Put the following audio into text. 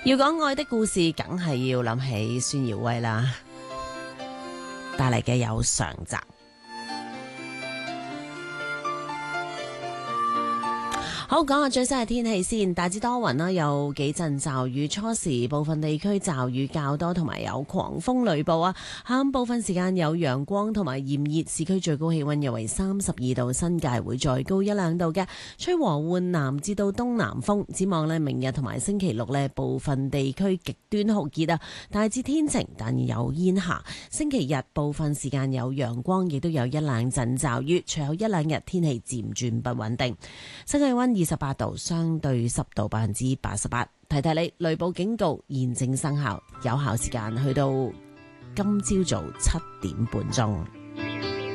要講愛的故事，梗係要諗起孫耀威啦，帶嚟嘅有上集。好，講下最新嘅天氣先，大致多雲啦，有幾陣驟雨，初時部分地區驟雨較多，同埋有狂風雷暴啊。下午部分時間有陽光同埋炎熱，市區最高氣溫約為32度，新界會再高1、2度嘅，吹和緩南至到東南風。展望呢，明日同埋星期六呢，部分地區極端酷熱啊，大致天晴，但有煙霞。星期日部分時間有陽光，亦都有1、2陣驟雨，隨後1、2日天氣漸轉不穩定。新氣溫28度，相對濕度88%。提提你，雷暴警告現正生效，有效時間去到今朝早7點半鐘。